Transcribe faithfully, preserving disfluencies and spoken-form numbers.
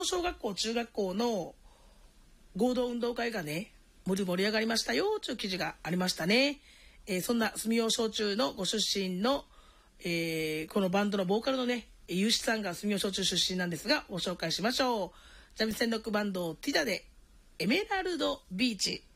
小学校中学校の合同運動会がね盛り上がりましたよという記事がありましたね。えー、そんな住用焼酎のご出身の、えー、このバンドのボーカルのねゆうしさんが住用焼酎出身なんですが、ご紹介しましょう。三味線ロックバンドティダでエメラルドビーチ。